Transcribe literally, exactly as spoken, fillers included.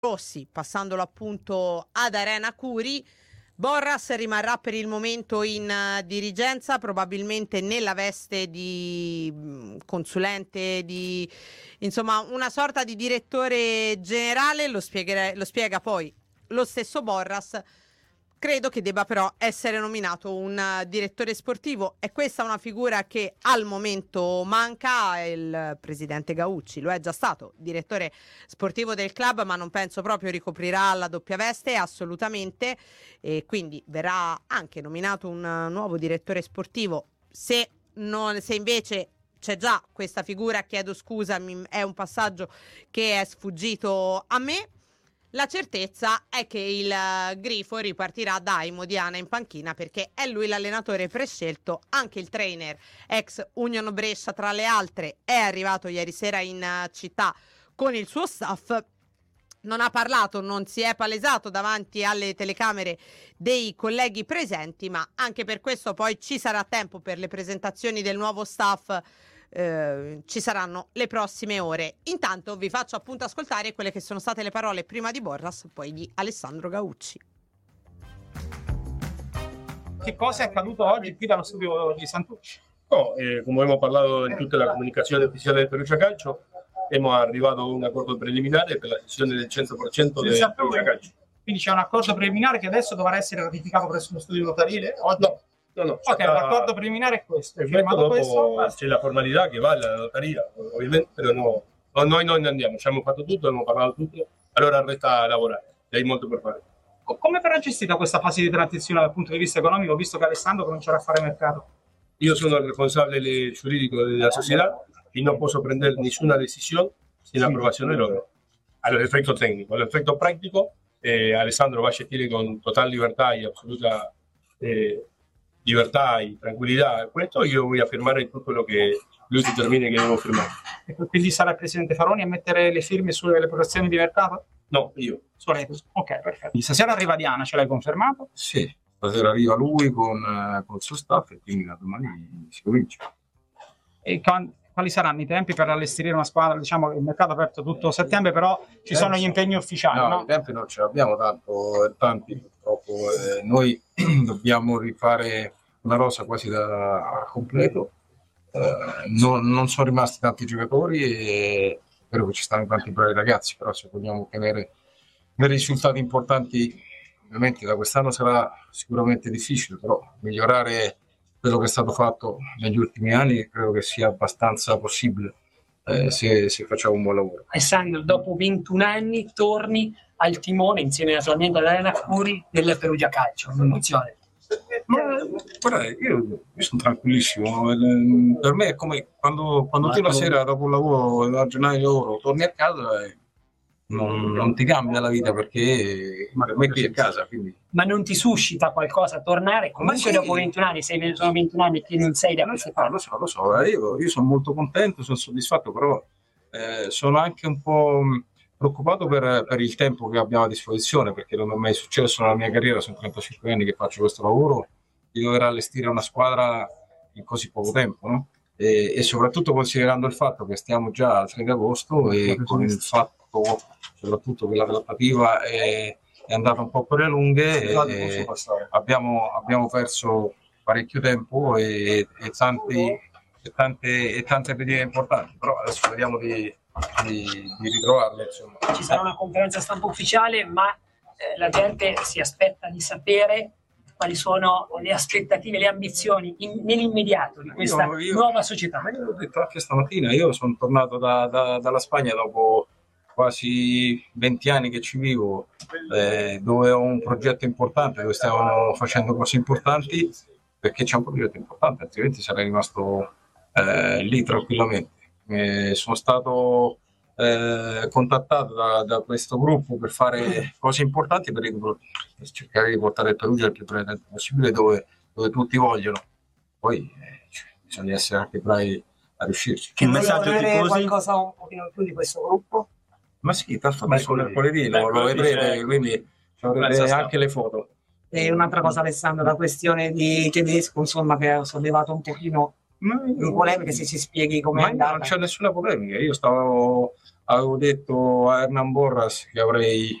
Rossi, passandolo appunto ad Arena Curi. Borras rimarrà per il momento in uh, dirigenza, probabilmente nella veste di mh, consulente, di insomma una sorta di direttore generale, lo, spieghere- lo spiega poi lo stesso Borras. Credo che debba però essere nominato un uh, direttore sportivo. È questa una figura che al momento manca. Il presidente Gaucci lo è già stato, direttore sportivo del club, ma non penso proprio ricoprirà la doppia veste, assolutamente. E quindi verrà anche nominato un uh, nuovo direttore sportivo. Se, non, se invece c'è già questa figura, chiedo scusa, mi, è un passaggio che è sfuggito a me. La certezza è che il uh, Grifo ripartirà da Imodiana in panchina, perché è lui l'allenatore prescelto. Anche il trainer ex Union Brescia, tra le altre, è arrivato ieri sera in uh, città con il suo staff. Non ha parlato, non si è palesato davanti alle telecamere dei colleghi presenti, ma anche per questo poi ci sarà tempo per le presentazioni del nuovo staff. Eh, ci saranno le prossime ore. Intanto vi faccio appunto ascoltare quelle che sono state le parole prima di Borras, poi di Alessandro Gaucci. Che cosa è accaduto oggi qui dallo studio di Santucci? No, eh, como hemos parlado en tutta la comunicazione ufficiale del Perugia Calcio, hemos arrivato a un accordo preliminare per la cessione del cento per cento del Perugia Calcio. Quindi c'è un accordo preliminare che adesso dovrà essere ratificato presso lo studio notarile? No. No, no, ok, l'accordo preliminare è questo. Dopo questo, c'è la formalità che va alla notaria, ovviamente, però no, no, noi non andiamo, ci abbiamo fatto tutto, abbiamo parlato tutto, allora resta lavorare, hai molto per fare. Come verrà gestita questa fase di transizione dal punto di vista economico, visto che Alessandro comincerà a fare mercato? Io sono il responsabile giuridico della società e non posso prendere nessuna decisione sin approvazione loro. All'effetto tecnico, all'effetto pratico, eh, Alessandro va a gestire con totale libertà e assoluta eh, libertà e tranquillità, questo io voglio firmare tutto quello che lui determina che devo firmare. E quindi sarà il presidente Faroni a mettere le firme sulle posizioni di mercato? No, io. Ok, perfetto. Stasera arriva Diana, ce l'hai confermato? Sì, stasera arriva lui con, con il suo staff e quindi da domani si comincia. E con, quali saranno i tempi per allestire una squadra? Diciamo che il mercato è aperto tutto settembre, però ci sono gli impegni ufficiali, no? No, i tempi non ce l'abbiamo tanto, tanti purtroppo. Eh, noi dobbiamo rifare una rosa quasi da completo. Eh, non, non sono rimasti tanti giocatori e spero che ci stanno tanti bravi ragazzi, però se vogliamo ottenere dei risultati importanti, ovviamente da quest'anno sarà sicuramente difficile, però migliorare quello che è stato fatto negli ultimi anni credo che sia abbastanza possibile eh, se, se facciamo un buon lavoro. Alessandro, dopo ventuno anni torni al timone insieme naturalmente ad Arena Curi del Perugia Calcio, un'emozione. Ma guarda, io, io sono tranquillissimo, per me è come quando, quando tu la sera dopo il lavoro, la giornata di lavoro, torni a casa e non, non ti cambia la vita perché per me qui è casa. Quindi. Ma non ti suscita qualcosa a tornare? Comunque sì. Dopo ventuno anni, sei, sono ventuno anni che non sei da queste parti. Lo so, lo so, io, io sono molto contento, sono soddisfatto, però eh, sono anche un po' preoccupato per, per il tempo che abbiamo a disposizione, perché non è mai successo nella mia carriera, sono trentacinque anni che faccio questo lavoro, di dover allestire una squadra in così poco tempo, no? E, e soprattutto considerando il fatto che stiamo già al tre di agosto e con il fatto soprattutto che la trattativa è, è andata un po' per le lunghe, e abbiamo, abbiamo perso parecchio tempo e, e, tanti, e tante, e tante pedine importanti, però adesso vediamo di Di, di ritrovarlo, insomma. Ci sarà una conferenza stampa ufficiale, ma eh, la gente si aspetta di sapere quali sono le aspettative, le ambizioni in, nell'immediato di questa io, io, nuova società. Ma io l'ho detto anche stamattina, io sono tornato da, da, dalla Spagna dopo quasi venti anni che ci vivo, eh, dove ho un progetto importante, dove stiamo facendo cose importanti, perché c'è un progetto importante, altrimenti sarei rimasto eh, lì tranquillamente. Eh, sono stato eh, contattato da, da questo gruppo per fare cose importanti, per, per cercare di portare il Perugia il più presto possibile dove, dove tutti vogliono. Poi eh, cioè, bisogna essere anche bravi a riuscirci. Che messaggio tifosi? Qualcosa un pochino più di questo gruppo? Ma sì, tanto adesso mercoledì lo, lo vedrete, quindi avrete anche le foto. E un'altra cosa, Alessandro, la questione di Tedesco, insomma, che ha sollevato un pochino. Ma io, polemica, se si spieghi come ma non c'è nessuna polemica. Io stavo avevo detto a Hernan Borras che avrei